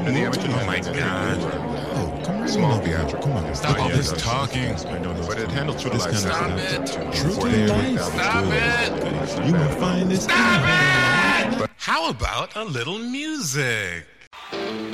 And the amateur Oh my God. Oh, come on. Small theatrical. Come on. Stop all this talking. I know, but it handles true to life. Stop it. True to life. Stop it. You will find this out. How about a little music?